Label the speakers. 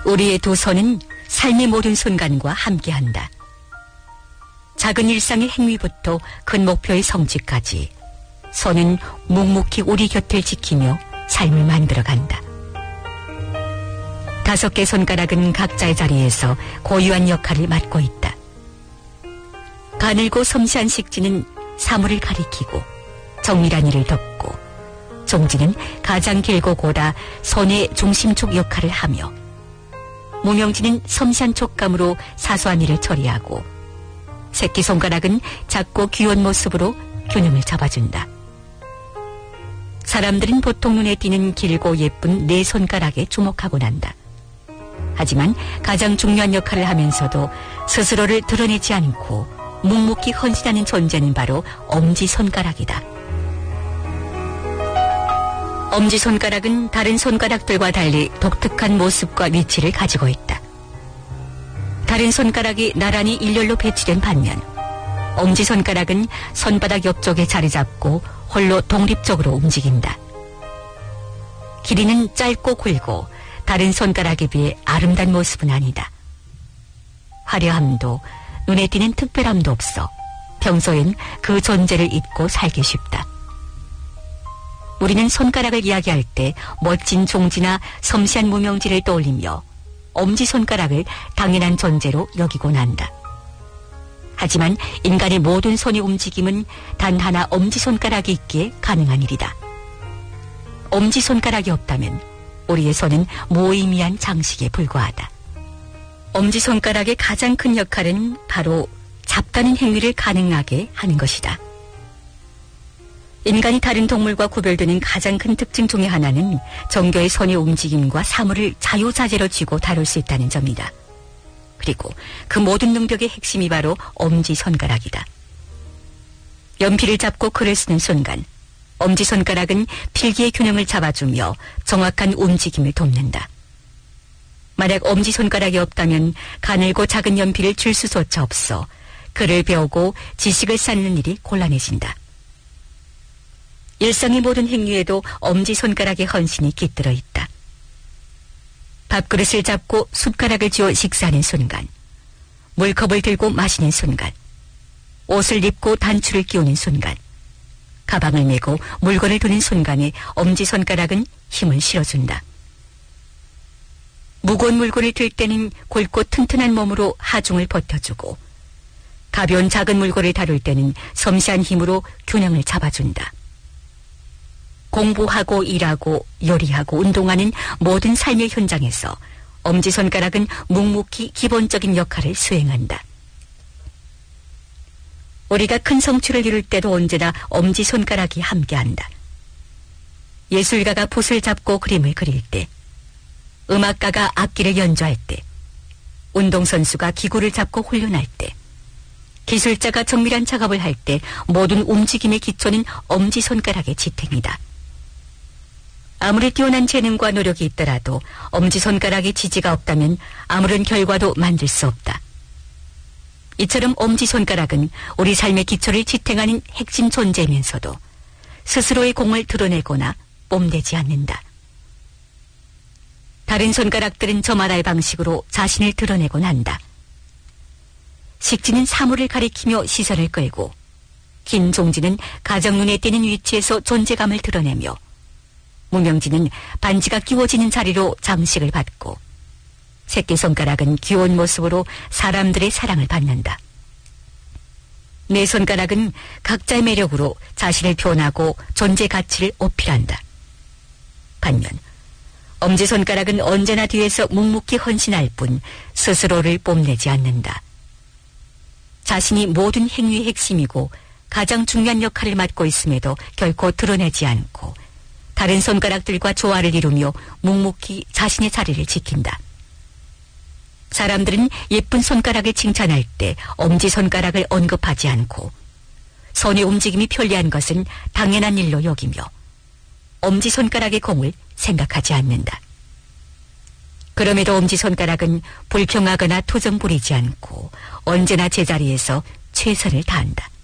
Speaker 1: 우리의 두 손은 삶의 모든 순간과 함께한다. 작은 일상의 행위부터 큰 목표의 성취까지 손은 묵묵히 우리 곁을 지키며 삶을 만들어간다. 5개 손가락은 각자의 자리에서 고유한 역할을 맡고 있다. 가늘고 섬세한 식지는 사물을 가리키고 정밀한 일을 덮고, 종지는 가장 길고 고다 손의 중심축 역할을 하며, 무명지는 섬세한 촉감으로 사소한 일을 처리하고, 새끼손가락은 작고 귀여운 모습으로 균형을 잡아준다. 사람들은 보통 눈에 띄는 길고 예쁜 네 손가락에 주목하곤 한다. 하지만 가장 중요한 역할을 하면서도 스스로를 드러내지 않고 묵묵히 헌신하는 존재는 바로 엄지손가락이다. 엄지손가락은 다른 손가락들과 달리 독특한 모습과 위치를 가지고 있다. 다른 손가락이 나란히 일렬로 배치된 반면, 엄지손가락은 손바닥 옆쪽에 자리 잡고 홀로 독립적으로 움직인다. 길이는 짧고 굵고 다른 손가락에 비해 아름다운 모습은 아니다. 화려함도 눈에 띄는 특별함도 없어 평소엔 그 존재를 잊고 살기 쉽다. 우리는 손가락을 이야기할 때 멋진 종지나 섬세한 무명지를 떠올리며 엄지손가락을 당연한 존재로 여기곤 한다. 하지만 인간의 모든 손의 움직임은 단 하나 엄지손가락이 있기에 가능한 일이다. 엄지손가락이 없다면 우리의 손은 무의미한 장식에 불과하다. 엄지손가락의 가장 큰 역할은 바로 잡다는 행위를 가능하게 하는 것이다. 인간이 다른 동물과 구별되는 가장 큰 특징 중에 하나는 정교의 손의 움직임과 사물을 자유자재로 쥐고 다룰 수 있다는 점이다. 그리고 그 모든 능력의 핵심이 바로 엄지손가락이다. 연필을 잡고 글을 쓰는 순간, 엄지손가락은 필기의 균형을 잡아주며 정확한 움직임을 돕는다. 만약 엄지손가락이 없다면 가늘고 작은 연필을 줄 수조차 없어 글을 배우고 지식을 쌓는 일이 곤란해진다. 일상의 모든 행위에도 엄지손가락의 헌신이 깃들어 있다. 밥그릇을 잡고 숟가락을 쥐어 식사하는 순간, 물컵을 들고 마시는 순간, 옷을 입고 단추를 끼우는 순간, 가방을 메고 물건을 두는 순간에 엄지손가락은 힘을 실어준다. 무거운 물건을 들 때는 굵고 튼튼한 몸으로 하중을 버텨주고, 가벼운 작은 물건을 다룰 때는 섬세한 힘으로 균형을 잡아준다. 공부하고 일하고 요리하고 운동하는 모든 삶의 현장에서 엄지손가락은 묵묵히 기본적인 역할을 수행한다. 우리가 큰 성취를 이룰 때도 언제나 엄지손가락이 함께한다. 예술가가 붓을 잡고 그림을 그릴 때, 음악가가 악기를 연주할 때, 운동선수가 기구를 잡고 훈련할 때, 기술자가 정밀한 작업을 할 때 모든 움직임의 기초는 엄지손가락의 지탱이다. 아무리 뛰어난 재능과 노력이 있더라도 엄지손가락의 지지가 없다면 아무런 결과도 만들 수 없다. 이처럼 엄지손가락은 우리 삶의 기초를 지탱하는 핵심 존재이면서도 스스로의 공을 드러내거나 뽐내지 않는다. 다른 손가락들은 저마다의 방식으로 자신을 드러내곤 한다. 식지는 사물을 가리키며 시선을 끌고, 긴 종지는 가장 눈에 띄는 위치에서 존재감을 드러내며, 무명지는 반지가 끼워지는 자리로 장식을 받고, 새끼손가락은 귀여운 모습으로 사람들의 사랑을 받는다. 네 손가락은 각자의 매력으로 자신을 표현하고 존재 가치를 어필한다. 반면 엄지손가락은 언제나 뒤에서 묵묵히 헌신할 뿐 스스로를 뽐내지 않는다. 자신이 모든 행위의 핵심이고 가장 중요한 역할을 맡고 있음에도 결코 드러내지 않고 다른 손가락들과 조화를 이루며 묵묵히 자신의 자리를 지킨다. 사람들은 예쁜 손가락을 칭찬할 때 엄지손가락을 언급하지 않고 손의 움직임이 편리한 것은 당연한 일로 여기며 엄지손가락의 공을 생각하지 않는다. 그럼에도 엄지손가락은 불평하거나 투정 부리지 않고 언제나 제자리에서 최선을 다한다.